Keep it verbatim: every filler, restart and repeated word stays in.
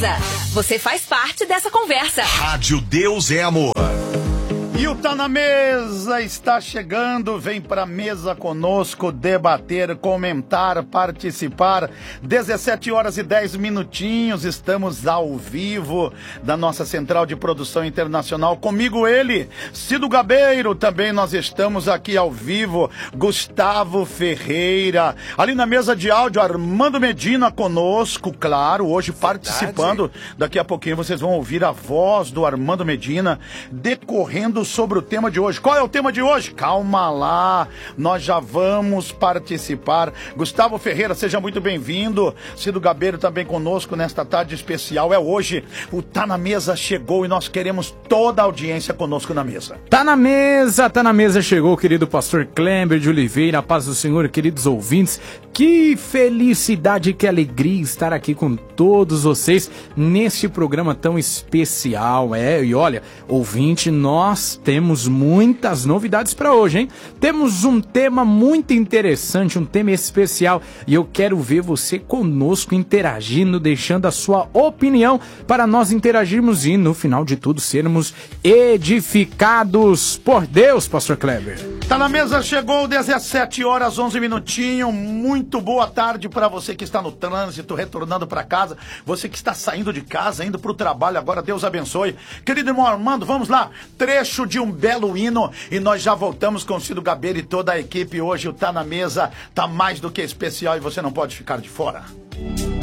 Mesa. Você faz parte dessa conversa. Rádio Deus é Amor. E o Tá na Mesa está chegando, vem pra mesa conosco, debater, comentar, participar. dezessete horas e dez minutinhos, estamos ao vivo da nossa Central de Produção Internacional. Comigo ele, Cido Gabeiro, também nós estamos aqui ao vivo, Gustavo Ferreira. Ali na mesa de áudio, Armando Medina conosco, claro, hoje participando. Daqui a pouquinho vocês vão ouvir a voz do Armando Medina decorrendo sobre o tema de hoje. Qual é o tema de hoje? Calma lá, nós já vamos participar. Gustavo Ferreira, seja muito bem-vindo. Cido Gabeiro também conosco nesta tarde especial. É hoje, o Tá na Mesa chegou e nós queremos toda a audiência conosco na mesa. Tá na mesa, tá na mesa chegou, querido pastor Cléber de Oliveira, a paz do Senhor, queridos ouvintes. Que felicidade, que alegria estar aqui com todos vocês neste programa tão especial. É, e olha, ouvinte, nós temos muitas novidades para hoje, hein? Temos um tema muito interessante, um tema especial, e eu quero ver você conosco interagindo, deixando a sua opinião para nós interagirmos e no final de tudo sermos edificados por Deus, pastor Cléber. Tá na mesa, chegou dezessete horas, onze minutinhos. Muito boa tarde para você que está no trânsito, retornando para casa, você que está saindo de casa, indo para o trabalho agora, Deus abençoe. Querido irmão Armando, vamos lá, trecho de um belo hino e nós já voltamos com o Cido Gabeiro e toda a equipe. Hoje o Tá na Mesa tá mais do que especial e você não pode ficar de fora.